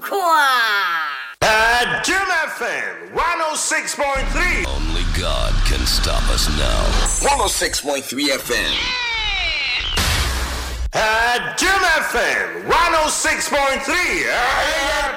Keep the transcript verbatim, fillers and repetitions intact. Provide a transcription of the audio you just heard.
At Jim F M one oh six point three. Only God can stop us now. one oh six point three F M. At Jim F M one oh six point three.